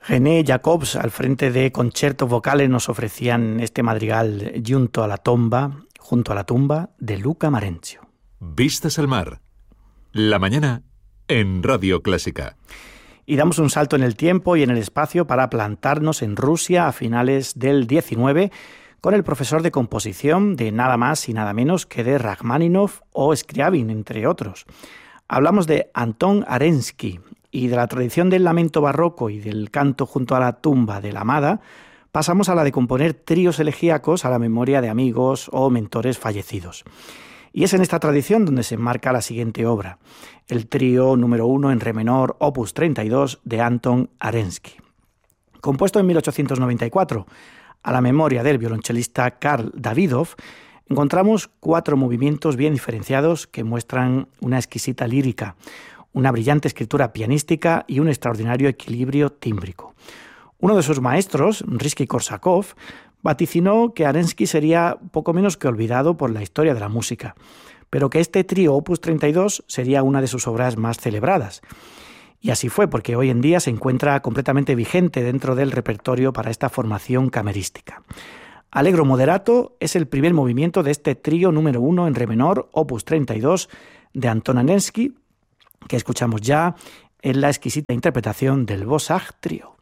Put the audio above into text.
René Jacobs, al frente de conciertos vocales, nos ofrecían este madrigal junto a la tumba de Luca Marencio. Vistas al mar. La mañana en Radio Clásica. Y damos un salto en el tiempo y en el espacio para plantarnos en Rusia a finales del 19 con el profesor de composición de nada más y nada menos que de Rachmaninoff o Scriabin, entre otros. Hablamos de Anton Arensky, y de la tradición del lamento barroco y del canto junto a la tumba de la amada, pasamos a la de componer tríos elegíacos a la memoria de amigos o mentores fallecidos. Y es en esta tradición donde se enmarca la siguiente obra, el trío número 1 en re menor, opus 32, de Anton Arensky. Compuesto en 1894, a la memoria del violonchelista Karl Davidov, encontramos 4 movimientos bien diferenciados que muestran una exquisita lírica, una brillante escritura pianística y un extraordinario equilibrio tímbrico. Uno de sus maestros, Rimski-Korsakov, vaticinó que Arensky sería poco menos que olvidado por la historia de la música, pero que este trío opus 32 sería una de sus obras más celebradas. Y así fue, porque hoy en día se encuentra completamente vigente dentro del repertorio para esta formación camerística. Allegro moderato es el primer movimiento de este trío número 1 en re menor, opus 32, de Anton Arensky, que escuchamos ya en la exquisita interpretación del Bossach Trio.